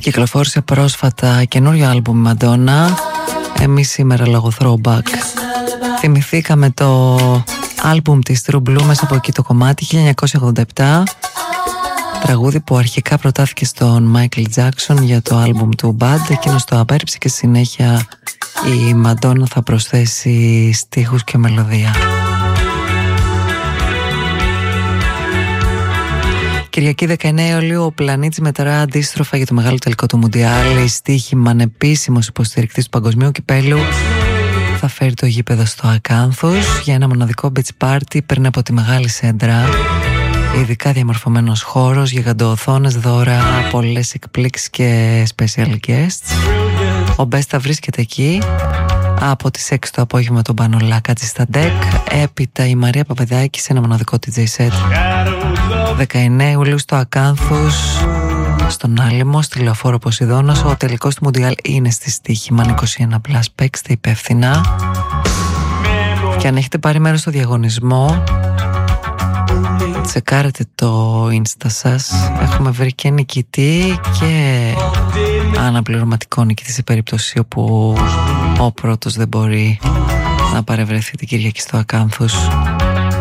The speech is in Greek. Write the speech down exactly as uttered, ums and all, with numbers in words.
Κυκλοφόρησε πρόσφατα καινούριο άλμπουμ Μαντόνα. Εμείς σήμερα λόγω throwback θυμηθήκαμε το άλμπουμ της True Blue μέσα από εκεί το κομμάτι χίλια εννιακόσια ογδόντα επτά. Τραγούδι που αρχικά προτάθηκε στον Michael Jackson για το άλμπουμ του Bad. Εκείνος το απέρριψε και στη συνέχεια η Μαντόνα θα προσθέσει στίχους και μελωδία. Κυριακή δεκαεννέα Ιουλίου ο πλανήτης μετρά αντίστροφα για το μεγάλο τελικό του Μουντιάλ. Η στοίχημα ανεπίσημος υποστηρικτής του παγκοσμίου κυπέλου θα φέρει το γήπεδο στο Ακάνθους για ένα μοναδικό beach party πριν από τη Μεγάλη Σέντρα. Ειδικά διαμορφωμένος χώρος, γιγαντοοθόνες, δώρα, πολλές εκπλήξεις και special guests. Ο Μπες θα βρίσκεται εκεί από τις έξι το απόγευμα τον Πανολά κάτσει στα ντεκ. Έπειτα η Μαρία Παπεδάκη σε ένα μοναδικό ντι τζέι set δεκαεννέα Ιουλίου στο Ακάνθους, στον Άλυμο, στη Λεωφόρο Ποσειδώνας. Ο τελικός του Μουντιάλ είναι στη στοίχημα είκοσι ένα πλας. Παίξτε υπεύθυνα. Και αν έχετε πάρει μέρος στο διαγωνισμό, τσεκάρετε το Insta σας. Έχουμε βρει και νικητή και αναπληρωματικό νικητή σε περίπτωση όπου ο πρώτος δεν μπορεί να παρευρεθεί την Κυριακή στο Ακάνθους.